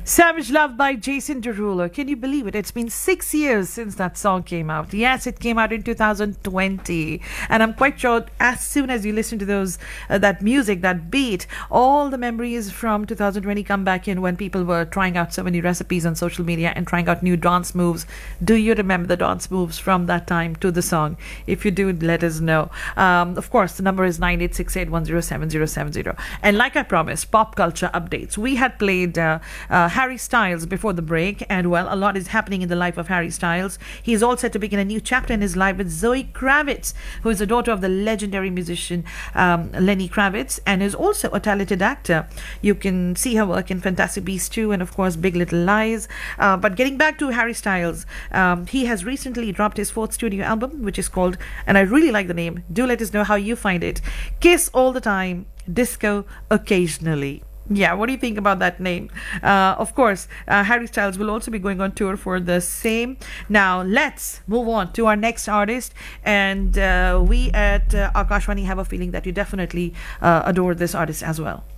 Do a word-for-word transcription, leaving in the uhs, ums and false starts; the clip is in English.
Savage Love by Jason Derulo. Can you believe it? It's been six years since that song came out. Yes, it came out in two thousand twenty. And I'm quite sure as soon as you listen to those, uh, that music, that beat, all the memories from two thousand twenty come back in when people were trying out so many recipes on social media and trying out new dance moves. Do you remember the dance moves from that time to the song? If you do, let us know. Um, of course, the number is nine eight six eight one zero seven zero seven zero. And like I promised, pop culture updates. We had played uh, uh, Harry Styles before the break, and well, a lot is happening in the life of Harry Styles. He is all set to begin a new chapter in his life with Zoe Kravitz, who is the daughter of the legendary musician um, Lenny Kravitz, and is also a talented actor. You can see her work in Fantastic Beasts two and of course Big Little Lies. Uh, but getting back to Harry Styles, um, he has recently dropped his fourth studio album, which is called, and I really like the name, do let us know how you find it, Kiss All the Time, Disco Occasionally. Yeah, what do you think about that name? Uh, of course, uh, Harry Styles will also be going on tour for the same. Now, let's move on to our next artist. And uh, we at uh, Akashwani have a feeling that you definitely uh, adore this artist as well.